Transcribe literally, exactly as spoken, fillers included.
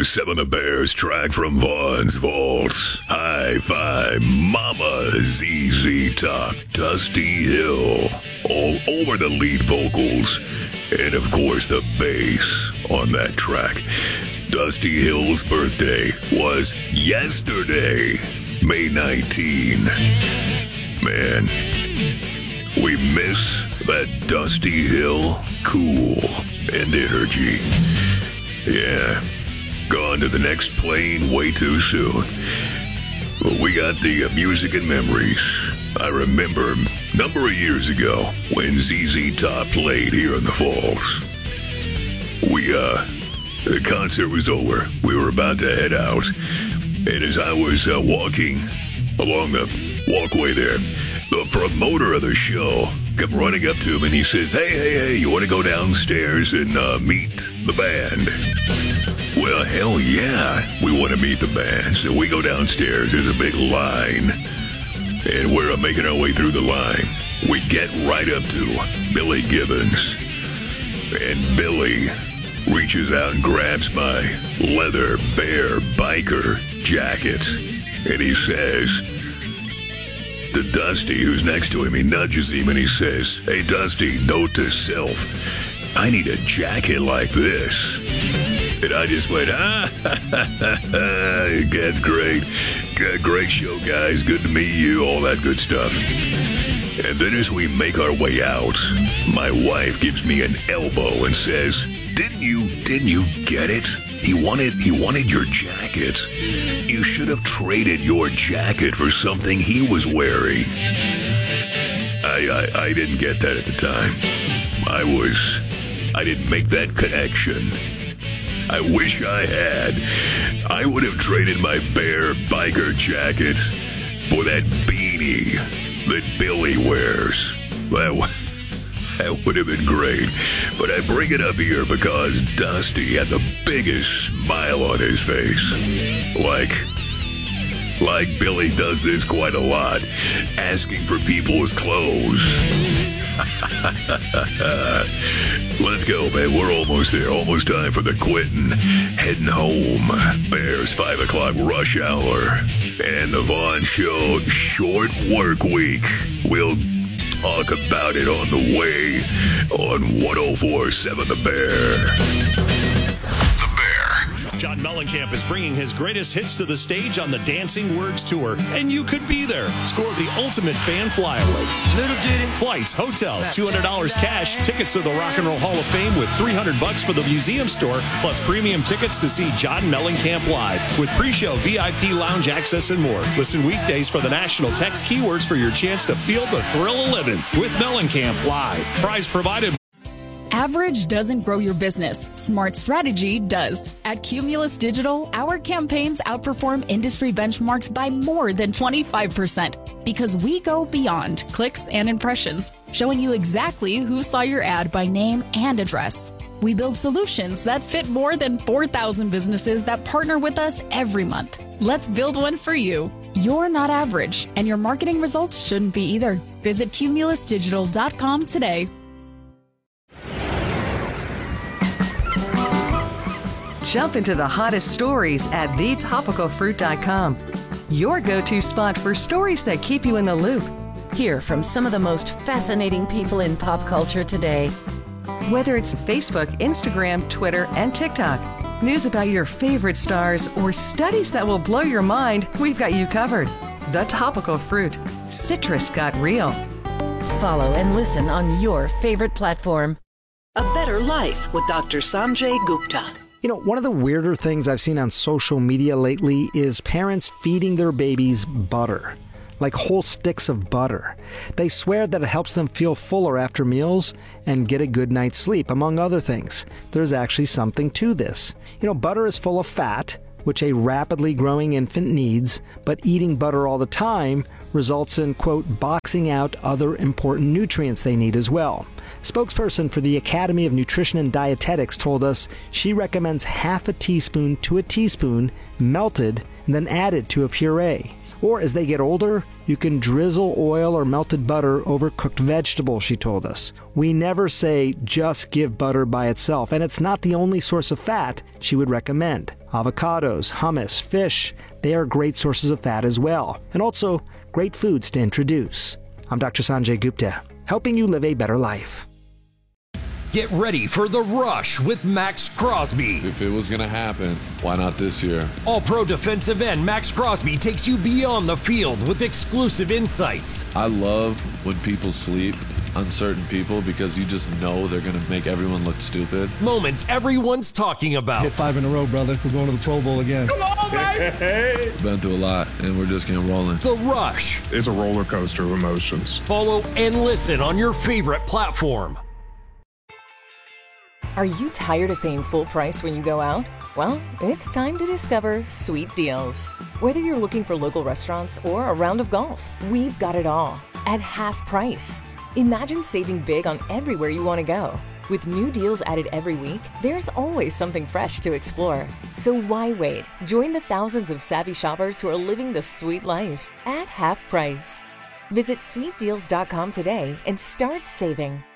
seven The Bears track from Vaughn's Vault. Hi-Fi Mama Z Z Top, Dusty Hill, all over the lead vocals. And of course the bass on that track. Dusty Hill's birthday was yesterday, May nineteenth. Man, we miss that Dusty Hill cool and energy. Yeah, gone to the next plane way too soon. But we got the uh, music and memories. I remember a number of years ago when Z Z Top played here in the Falls. We, uh, the concert was over. We were about to head out. And as I was uh, walking along the walkway there, the promoter of the show kept running up to him and he says, hey, hey, hey, you want to go downstairs and uh, meet the band? Well, hell yeah, we want to meet the band. So we go downstairs. There's a big line. And we're uh, making our way through the line. We get right up to Billy Gibbons. And Billy reaches out and grabs my leather bear biker jacket. And he says to Dusty, who's next to him, he nudges him and he says, hey, Dusty, note to self, I need a jacket like this. And I just went, ah, ha, ha, ha, ha. That's great. Great show, guys. Good to meet you. All that good stuff. And then as we make our way out, my wife gives me an elbow and says, didn't you, didn't you get it? He wanted, he wanted your jacket. You should have traded your jacket for something he was wearing. I, I, I didn't get that at the time. I was, I didn't make that connection. I wish I had. I would have traded my bear biker jacket for that beanie that Billy wears. That, that would have been great. But I bring it up here because Dusty had the biggest smile on his face. Like, like Billy does this quite a lot, asking for people's clothes. Let's go, man. We're almost there. Almost time for the quitting. Heading home. Bears five o'clock rush hour. And the Vaughn Show short work week. We'll talk about it on the way on one oh four point seven The Bear. John Mellencamp is bringing his greatest hits to the stage on the Dancing Words Tour, and you could be there. Score the ultimate fan flyaway. Little did it. Flights, hotel, two hundred dollars cash, tickets to the Rock and Roll Hall of Fame with three hundred bucks for the museum store, plus premium tickets to see John Mellencamp live with pre-show V I P lounge access and more. Listen weekdays for the national text keywords for your chance to feel the thrill of living with Mellencamp live. Prize provided. Average doesn't grow your business. Smart strategy does. At Cumulus Digital, our campaigns outperform industry benchmarks by more than twenty-five percent because we go beyond clicks and impressions, showing you exactly who saw your ad by name and address. We build solutions that fit more than four thousand businesses that partner with us every month. Let's build one for you. You're not average, and your marketing results shouldn't be either. Visit cumulus digital dot com today. Jump into the hottest stories at the topical fruit dot com. Your go-to spot for stories that keep you in the loop. Hear from some of the most fascinating people in pop culture today. Whether it's Facebook, Instagram, Twitter, and TikTok, news about your favorite stars, or studies that will blow your mind, we've got you covered. The Topical Fruit. Citrus got real. Follow and listen on your favorite platform. A Better Life with Doctor Sanjay Gupta. You know, one of the weirder things I've seen on social media lately is parents feeding their babies butter, like whole sticks of butter. They swear that it helps them feel fuller after meals and get a good night's sleep, among other things. There's actually something to this. You know, butter is full of fat, which a rapidly growing infant needs, but eating butter all the time results in, quote, boxing out other important nutrients they need as well. Spokesperson for the Academy of Nutrition and Dietetics told us she recommends half a teaspoon to a teaspoon melted and then added to a puree. Or as they get older, you can drizzle oil or melted butter over cooked vegetables, she told us. We never say just give butter by itself, and it's not the only source of fat she would recommend. Avocados, hummus, fish, they are great sources of fat as well, and also great foods to introduce. I'm Doctor Sanjay Gupta, helping you live a better life. Get ready for The Rush with Max Crosby. If it was going to happen, why not this year? All-pro defensive end Max Crosby takes you beyond the field with exclusive insights. I love when people sleep on certain people because you just know they're going to make everyone look stupid. Moments everyone's talking about. Hit five in a row, brother. We're going to the Pro Bowl again. Come on, baby! Been through a lot, and we're just getting rolling. The Rush. It's a roller coaster of emotions. Follow and listen on your favorite platform. Are you tired of paying full price when you go out? Well, it's time to discover Sweet Deals. Whether you're looking for local restaurants or a round of golf, we've got it all at half price. Imagine saving big on everywhere you want to go. With new deals added every week, there's always something fresh to explore. So why wait? Join the thousands of savvy shoppers who are living the sweet life at half price. Visit sweet deals dot com today and start saving.